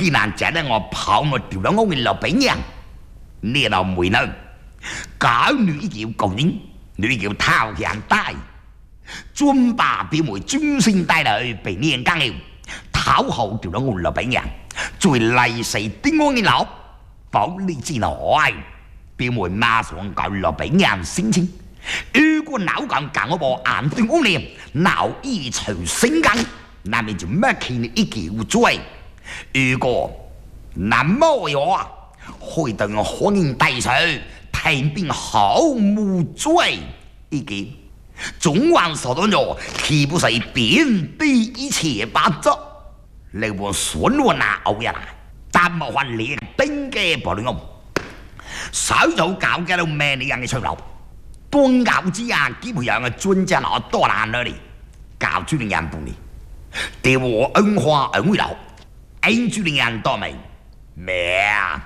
既然真係我跑我掉咗我嘅老闆娘，呢度梅呢，搞女叫舊年，女叫頭強大，專把表妹專心帶嚟被年間了，討好掉咗我老闆娘，最利死啲我嘅老，保你之內，表妹馬上搞老闆娘心情。如果老咁搞我部眼對屋念，老一隨性更，那你就乜見一叫追。如果那冇嘅話，會對我可能大水，天邊好無追一個，總還所到咗，豈不是遍地一切八糟？你我損我那歐呀，但冇還連丁嘅保利我，手就搞嘅到咩你人嘅出路？當教之下，基本上嘅專家攞多難嗰啲，教主令人半年，對我恩花恩惠流，恩主令人多明咩啊？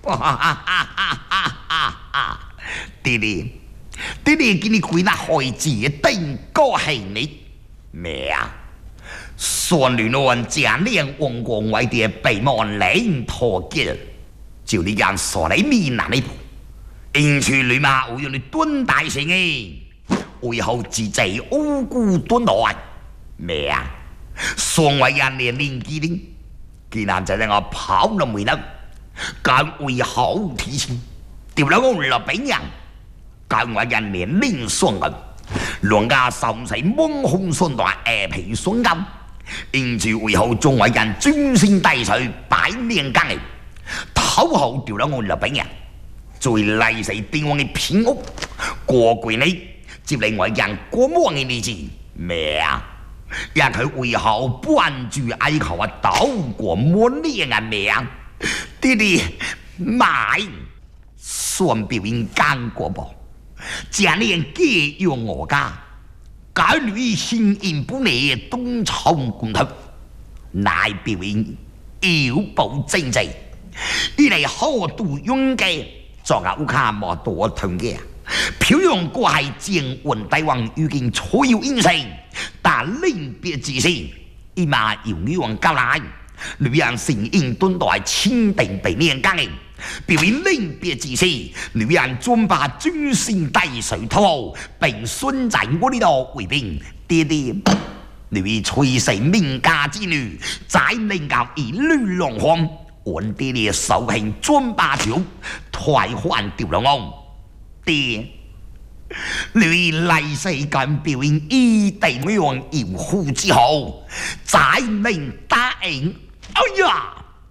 弟弟，弟弟見你佢那孩子定高興你咩啊？孫女郎將靚王光為啲被望領拖結，就你人傻你面難你步。因處女馬會用你蹲大成嘅，為後自制無辜蹲來咩啊？雙位人年年紀啲，既然就係我跑到梅能，更為後提前，掉咗我落俾人，更為人年年雙人，兩家甚死蒙紅雙大誒皮雙金，因處為後仲為人專心大水百年間嘅，頭後掉咗我落俾人。最利死電王嘅偏屋，過貴你接嚟我人過望嘅你知咩啊？也佢為後關注哀求啊，鬥過摸呢嘅命，弟弟買算表演間過噃，將呢人寄用我家，假如新인本嚟東廠罐頭，乃表演要保政治，依嚟好度用嘅。作下烏卡莫多團嘅，漂洋過海將雲大王已經所有應承，但臨別之時，伊嘛由女王交來，女人承認敦代簽訂被年間嘅，表演臨別之時，女人專把專心大水土，並順在我呢度為兵，爹爹，女隨世名家之女，在能夠一律龍皇。我爹哋手慶專把酒，台灣掉落我爹，你嚟世間表演一地女王搖呼之後，再能答應。哎呀，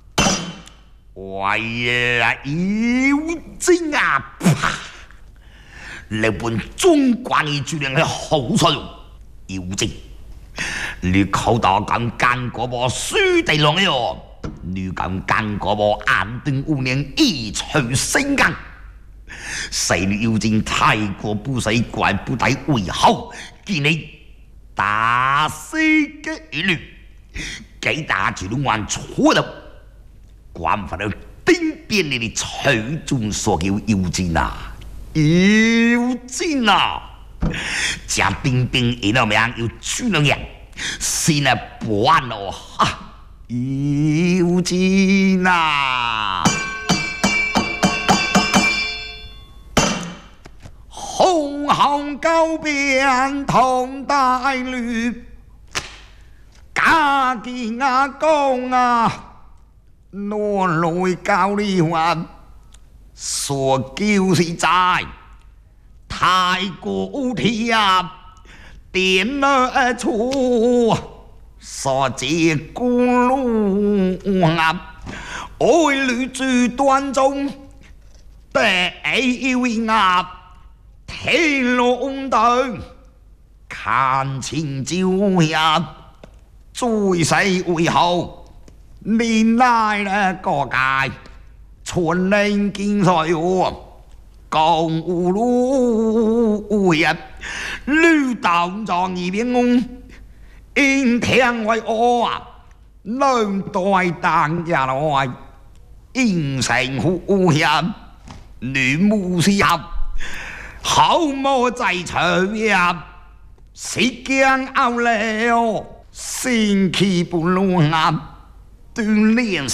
喂呀，妖精啊！啪！你本中關嘅主人係好衰妖精，你口袋咁幹嗰部書地浪嘅你咁干嗰部眼瞪五年一錘升更，細女妖精太過不使怪不抵為後，見你打死嘅一律，幾打住都還錯到，關法到頂邊你哋隨中所叫妖精啊，妖精啊，將冰冰一路命要出兩人，先係半路哈。妖精啊！紅紅高邊同大綠，家見阿公啊，挪來教你話，所叫是在太古天點了出。所借公路啊，愛女最端中，地位啊，天龍燈，看清朝呀，最世為後，年來呢個界，全令見水喎，江湖路呀，綠島狀二邊公。因天為我啊，能代當下來，應承呼人，女無是合，好無在場呀，是將拗了，先期不亂啊，鍛鍊。